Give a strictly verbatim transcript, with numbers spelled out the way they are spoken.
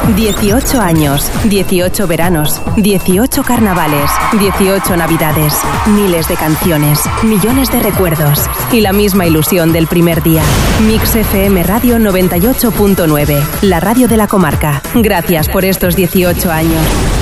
dieciocho años, dieciocho veranos, dieciocho carnavales, dieciocho navidades, miles de canciones, millones de recuerdos y la misma ilusión del primer día. Mix F M Radio noventa y ocho punto nueve, la radio de la comarca. Gracias por estos dieciocho años.